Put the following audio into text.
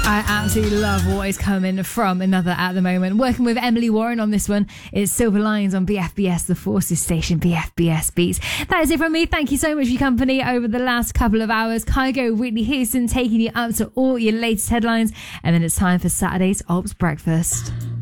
I absolutely love what is coming from Another at the moment. Working with Emily Warren on this one. It's Silver Lines on BFBS, the Forces station, BFBS Beats. That is it from me. Thank you so much for your company over the last couple of hours. Kygo, Whitney Houston taking you up to all your latest headlines. And then it's time for Saturday's Ops Breakfast.